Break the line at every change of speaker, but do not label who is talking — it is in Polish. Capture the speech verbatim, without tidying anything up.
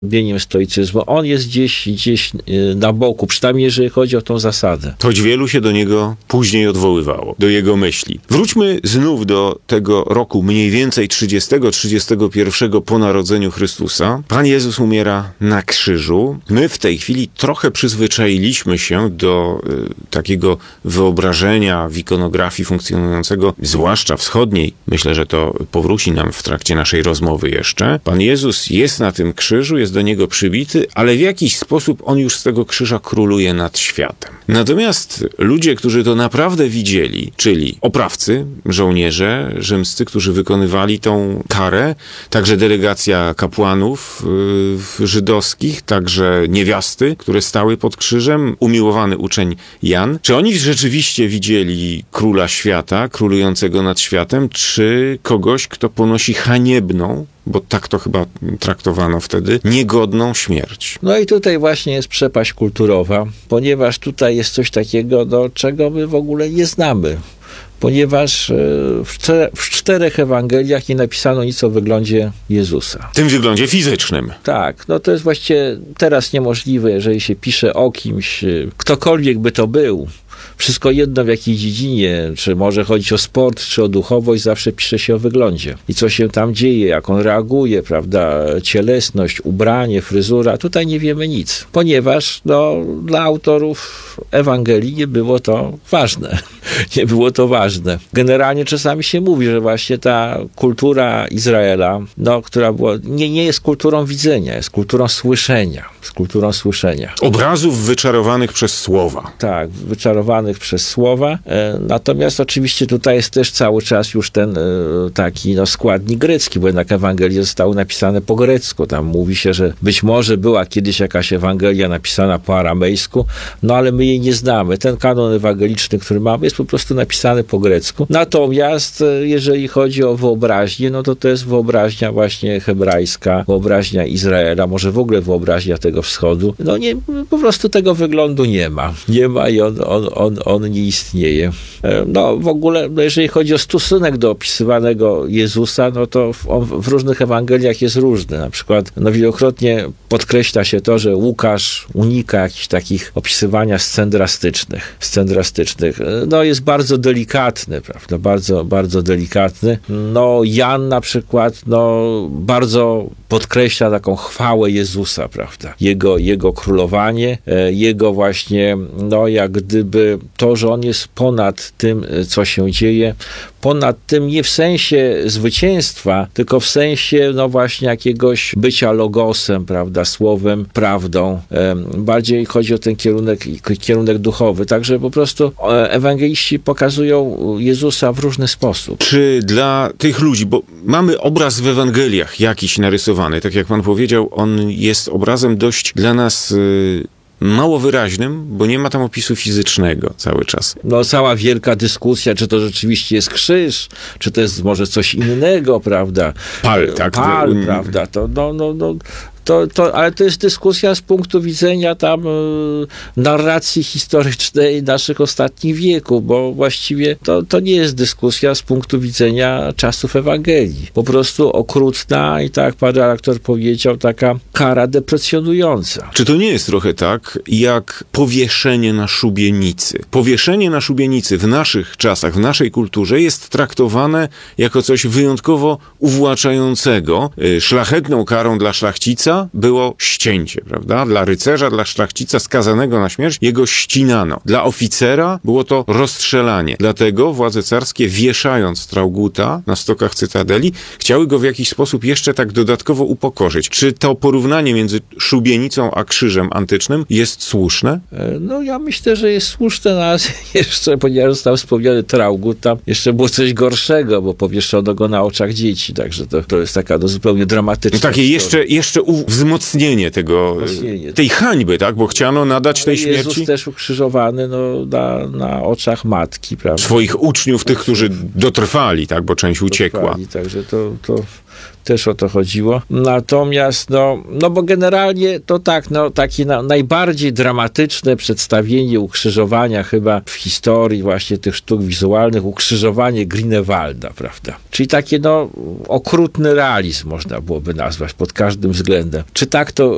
bieniem stoicyzmu. On jest gdzieś, gdzieś na boku, przynajmniej jeżeli chodzi o tą zasadę.
Choć wielu się do niego później odwoływało, do jego myśli. Wróćmy znów do tego roku mniej więcej trzydziestego trzydziestego pierwszego po narodzeniu Chrystusa. Pan Jezus umiera na krzyżu. My w tej chwili trochę przyzwyczailiśmy się do y, takiego wyobrażenia w ikonografii funkcjonującego, zwłaszcza wschodniej. Myślę, że to powróci nam w trakcie naszej rozmowy jeszcze. Pan Jezus jest na tym krzyżu, jest do niego przybity, ale w jakiś sposób on już z tego krzyża króluje nad światem. Natomiast ludzie, którzy to naprawdę widzieli, czyli oprawcy, żołnierze rzymscy, którzy wykonywali tą karę, także delegacja kapłanów yy, żydowskich, także niewiasty, które stały pod krzyżem, umiłowany uczeń Jan. Czy oni rzeczywiście widzieli króla świata, królującego nad światem, czy kogoś, kto ponosi haniebną, bo tak to chyba traktowano wtedy, niegodną śmierć?
No i tutaj właśnie jest przepaść kulturowa, ponieważ tutaj jest coś takiego, do czego my w ogóle nie znamy. Ponieważ w, czter- w czterech Ewangeliach nie napisano nic o wyglądzie Jezusa.
Tym wyglądzie fizycznym.
Tak, no to jest właściwie teraz niemożliwe, jeżeli się pisze o kimś, ktokolwiek by to był. Wszystko jedno w jakiej dziedzinie, czy może chodzić o sport, czy o duchowość, zawsze pisze się o wyglądzie. I co się tam dzieje, jak on reaguje, prawda, cielesność, ubranie, fryzura, tutaj nie wiemy nic. Ponieważ no, dla autorów Ewangelii nie było to ważne. Nie było to ważne. Generalnie czasami się mówi, że właśnie ta kultura Izraela, no, która była, nie, nie jest kulturą widzenia, jest kulturą słyszenia. Jest kulturą słyszenia.
Obrazów wyczarowanych przez słowa.
Tak, wyczarowanych przez słowa. E, natomiast oczywiście tutaj jest też cały czas już ten e, taki no, składnik grecki, bo jednak Ewangelie zostały napisane po grecku. Tam mówi się, że być może była kiedyś jakaś Ewangelia napisana po aramejsku, no ale my jej nie znamy. Ten kanon ewangeliczny, który mamy, jest po prostu napisany po grecku. Natomiast e, jeżeli chodzi o wyobraźnię, no to to jest wyobraźnia właśnie hebrajska, wyobraźnia Izraela, może w ogóle wyobraźnia tego wschodu. No nie, po prostu tego wyglądu nie ma. Nie ma i on, on, on On nie istnieje. No w ogóle, no, jeżeli chodzi o stosunek do opisywanego Jezusa, no to w, on w różnych Ewangeliach jest różny. Na przykład no, wielokrotnie podkreśla się to, że Łukasz unika jakichś takich opisywania scen drastycznych. Scen drastycznych. No jest bardzo delikatny, prawda? Bardzo, bardzo delikatny. No Jan na przykład, no bardzo podkreśla taką chwałę Jezusa, prawda? Jego, jego królowanie, jego właśnie, no jak gdyby to, że on jest ponad tym, co się dzieje, ponad tym nie w sensie zwycięstwa, tylko w sensie, no właśnie jakiegoś bycia logosem, prawda, słowem, prawdą. Bardziej chodzi o ten kierunek, kierunek duchowy. Także po prostu ewangeliści pokazują Jezusa w różny sposób.
Czy dla tych ludzi, bo mamy obraz w Ewangeliach jakiś narysowany, tak jak pan powiedział, on jest obrazem dość dla nas yy... mało wyraźnym, bo nie ma tam opisu fizycznego cały czas.
No cała wielka dyskusja, czy to rzeczywiście jest krzyż, czy to jest może coś innego, prawda?
Pal, tak?
Pal, to... prawda? To, no, no, no. To, to, ale to jest dyskusja z punktu widzenia tam y, narracji historycznej naszych ostatnich wieków, bo właściwie to, to nie jest dyskusja z punktu widzenia czasów Ewangelii. Po prostu okrutna i tak jak pan redaktor powiedział, taka kara deprecjonująca.
Czy to nie jest trochę tak, jak powieszenie na szubienicy? Powieszenie na szubienicy w naszych czasach, w naszej kulturze jest traktowane jako coś wyjątkowo uwłaczającego. Y, szlachetną karą dla szlachcica było ścięcie, prawda? Dla rycerza, dla szlachcica skazanego na śmierć, jego ścinano. Dla oficera było to rozstrzelanie. Dlatego władze carskie, wieszając Trauguta na stokach Cytadeli, chciały go w jakiś sposób jeszcze tak dodatkowo upokorzyć. Czy to porównanie między szubienicą a krzyżem antycznym jest słuszne?
No ja myślę, że jest słuszne, no, jeszcze, ponieważ został wspomniany Traugut, tam jeszcze było coś gorszego, bo powieszono go na oczach dzieci, także to, to jest taka no, zupełnie dramatyczna
no, takie jeszcze, jeszcze u wzmocnienie tego, wzmocnienie. tej hańby, tak? Bo chciano nadać tej śmierci.
Jezus też ukrzyżowany no, na, na oczach matki, prawda?
Swoich uczniów, tych, którzy dotrwali, tak? Bo część uciekła.
Dotrwali, także to, to też o to chodziło. Natomiast, no, no bo generalnie to tak, no takie no, najbardziej dramatyczne przedstawienie ukrzyżowania chyba w historii właśnie tych sztuk wizualnych, ukrzyżowanie Grünewalda, prawda? Czyli takie, no, okrutny realizm można byłoby nazwać pod każdym względem. Czy tak to